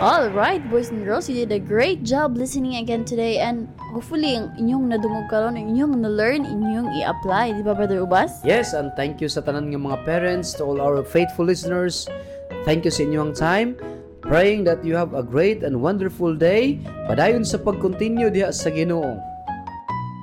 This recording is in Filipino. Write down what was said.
All right, boys and girls, you did a great job listening again today, and hopefully ang inyong nadungog karon, inyong na-learn, inyong i-apply, di ba, Brother Ubas? Yes, and thank you sa tanan ng mga parents, to all our faithful listeners. Thank you sa inyong time. Praying that you have a great and wonderful day. Padayon sa pag-continue diha sa Ginoo.